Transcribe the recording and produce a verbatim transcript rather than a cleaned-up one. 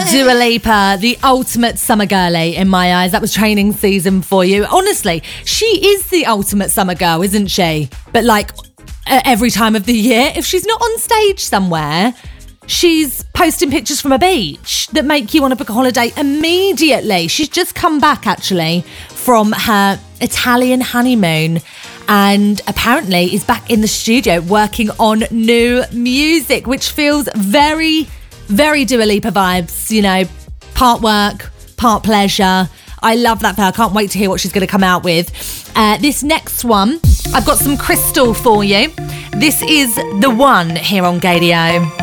Dua Lipa, the ultimate summer girly in my eyes. That was training season for you. Honestly, she is the ultimate summer girl, isn't she? But like uh, every time of the year, if she's not on stage somewhere, she's posting pictures from a beach that make you want to book a holiday immediately. She's just come back, actually, from her Italian honeymoon and apparently is back in the studio working on new music, which feels very, very Dua Lipa vibes, you know, part work, part pleasure. I love that for her. I can't wait to hear what she's going to come out with. Uh, this next one, I've got some Crystal for you. This is The One here on Gaydio.